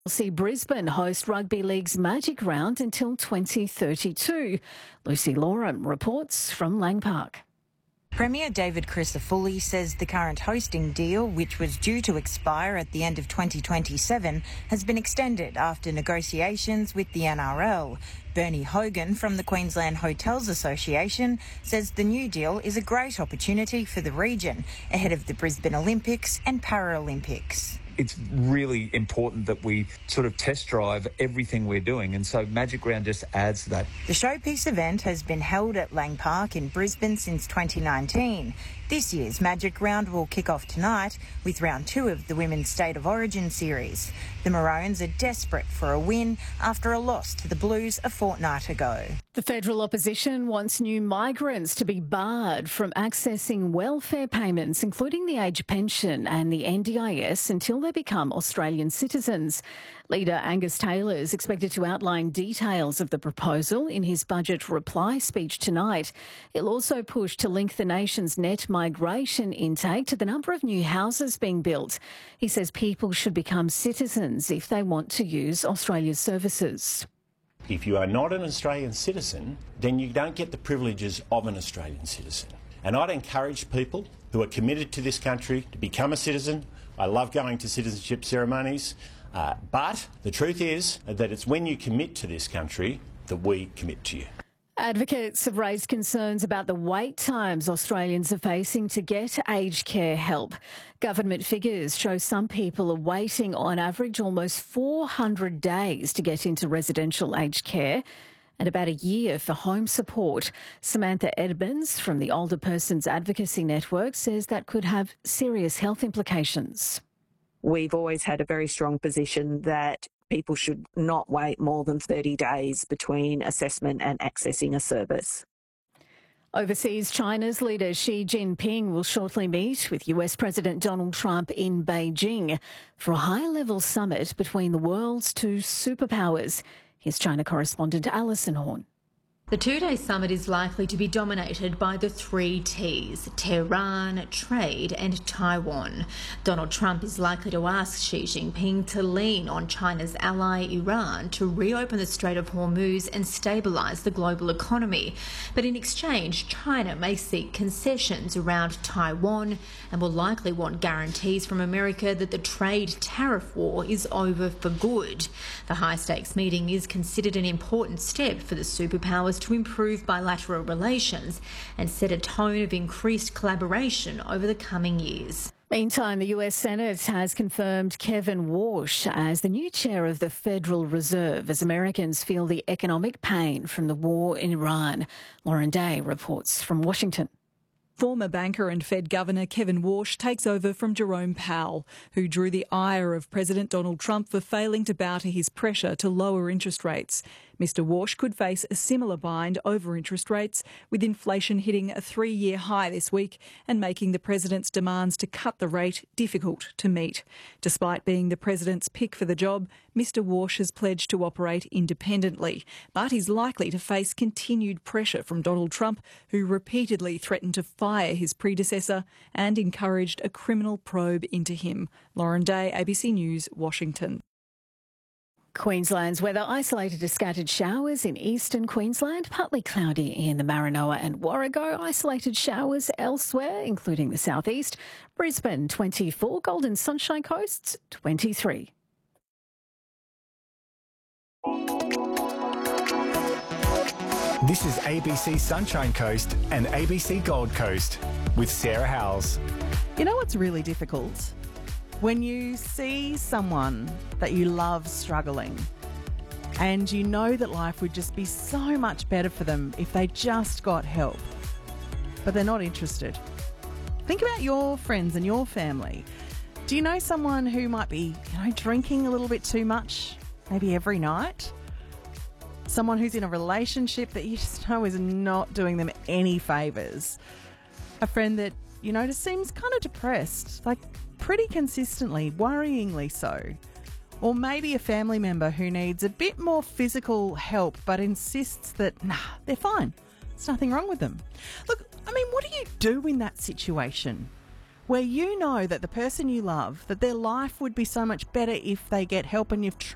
See Brisbane host Rugby League's Magic Round until 2032. Lucy Loram reports from Lang Park. Premier David Crisafulli says the current hosting deal, which was due to expire at the end of 2027, has been extended after negotiations with the NRL. Bernie Hogan from the Queensland Hotels Association says the new deal is a great opportunity for the region ahead of the Brisbane Olympics and Paralympics. It's really important that we sort of test drive everything we're doing, and so Magic Round just adds to that. The showpiece event has been held at Lang Park in Brisbane since 2019. This year's Magic Round will kick off tonight with round 2 of the Women's State of Origin series. The Maroons are desperate for a win after a loss to the Blues a fortnight ago. The federal opposition wants new migrants to be barred from accessing welfare payments, including the age pension and the NDIS, until they become Australian citizens. Leader Angus Taylor is expected to outline details of the proposal in his budget reply speech tonight. He'll also push to link the nation's net migration intake to the number of new houses being built. He says people should become citizens if they want to use Australia's services. If you are not an Australian citizen, then you don't get the privileges of an Australian citizen. And I'd encourage people who are committed to this country to become a citizen. I love going to citizenship ceremonies, but the truth is that it's when you commit to this country that we commit to you. Advocates have raised concerns about the wait times Australians are facing to get aged care help. Government figures show some people are waiting on average almost 400 days to get into residential aged care and about a year for home support. Samantha Edmonds from the Older Persons Advocacy Network says that could have serious health implications. We've always had a very strong position that people should not wait more than 30 days between assessment and accessing a service. Overseas, China's leader Xi Jinping will shortly meet with US President Donald Trump in Beijing for a high-level summit between the world's two superpowers. Here's China correspondent Alison Horn. The two-day summit is likely to be dominated by the 3 Ts: Tehran, trade and Taiwan. Donald Trump is likely to ask Xi Jinping to lean on China's ally Iran to reopen the Strait of Hormuz and stabilise the global economy. But in exchange, China may seek concessions around Taiwan and will likely want guarantees from America that the trade tariff war is over for good. The high-stakes meeting is considered an important step for the superpowers to improve bilateral relations and set a tone of increased collaboration over the coming years. Meantime, the US Senate has confirmed Kevin Warsh as the new chair of the Federal Reserve as Americans feel the economic pain from the war in Iran. Lauren Day reports from Washington. Former banker and Fed Governor Kevin Warsh takes over from Jerome Powell, who drew the ire of President Donald Trump for failing to bow to his pressure to lower interest rates. Mr Warsh could face a similar bind over interest rates, with inflation hitting a 3-year high this week and making the president's demands to cut the rate difficult to meet. Despite being the president's pick for the job, Mr Warsh has pledged to operate independently, but he's likely to face continued pressure from Donald Trump, who repeatedly threatened to fire his predecessor and encouraged a criminal probe into him. Lauren Day, ABC News, Washington. Queensland's weather: isolated to scattered showers in eastern Queensland, partly cloudy in the Maranoa and Warrego, isolated showers elsewhere, including the southeast. Brisbane 24, Golden Sunshine Coast 23. This is ABC Sunshine Coast and ABC Gold Coast with Sarah Howells. You know what's really difficult? When you see someone that you love struggling and you know that life would just be so much better for them if they just got help, but they're not interested. Think about your friends and your family. Do you know someone who might be, drinking a little bit too much, maybe every night? Someone who's in a relationship that you just know is not doing them any favours. A friend that, just seems kind of depressed, like pretty consistently, worryingly so. Or maybe a family member who needs a bit more physical help but insists that, they're fine. There's nothing wrong with them. Look, what do you do in that situation where you know that the person you love, that their life would be so much better if they get help and you've tried